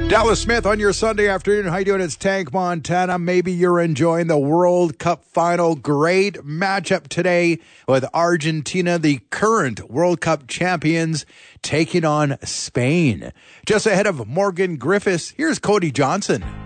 Dallas Smith on your Sunday afternoon. How you doing? It's Tank Montana. Maybe you're enjoying the World Cup final. Great matchup today with Argentina, the current World Cup champions, taking on Spain. Just ahead of Morgan Griffiths, here's Cody Johnson.